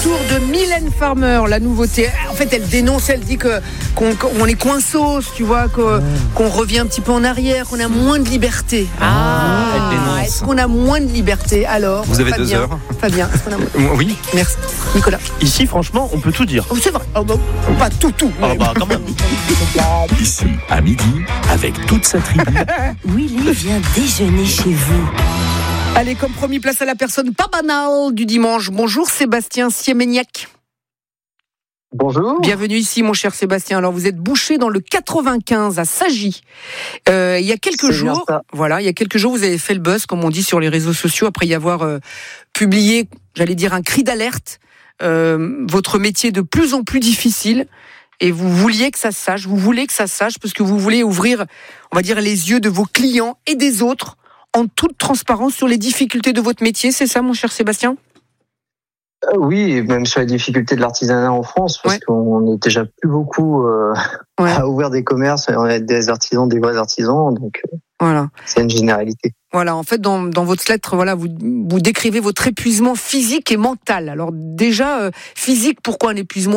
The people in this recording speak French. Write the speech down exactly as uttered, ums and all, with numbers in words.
retour de Mylène Farmer, la nouveauté. En fait, elle dénonce, elle dit que qu'on, qu'on est coinsos, tu vois, que, qu'on revient un petit peu en arrière, qu'on a moins de liberté. Ah, elle dénonce. Est-ce qu'on a moins de liberté alors? Vous avez Fabien, deux heures. Fabien, est-ce qu'on a moins... Oui. Merci. Nicolas. Ici, franchement, on peut tout dire. Oh, c'est vrai. Oh, bah, pas tout, tout. Ah bah quand même. Ici, à midi, avec toute sa tribu. Willy vient déjeuner chez vous. Allez, comme promis, place à la personne pas banale du dimanche. Bonjour Sébastien Siéméniac. Bonjour. Bienvenue ici, mon cher Sébastien. Alors, vous êtes boucher dans le quatre-vingt-quinze à Sagy. Euh, il y a quelques C'est jours, bien ça. voilà, il y a quelques jours, vous avez fait le buzz, comme on dit sur les réseaux sociaux, après y avoir euh, publié, j'allais dire, un cri d'alerte. Euh, votre métier est de plus en plus difficile. Et vous vouliez que ça se sache, vous voulez que ça se sache, parce que vous voulez ouvrir, on va dire, les yeux de vos clients et des autres en toute transparence sur les difficultés de votre métier. C'est ça, mon cher Sébastien ? Euh, oui, et même sur les difficultés de l'artisanat en France, parce Ouais. qu'on n'est déjà plus beaucoup euh, Ouais. à ouvrir des commerces, on est des artisans, des vrais artisans, donc euh, Voilà. c'est une généralité. Voilà, en fait, dans, dans votre lettre, voilà, vous, vous décrivez votre épuisement physique et mental. Alors déjà, euh, physique, pourquoi un épuisement physique ?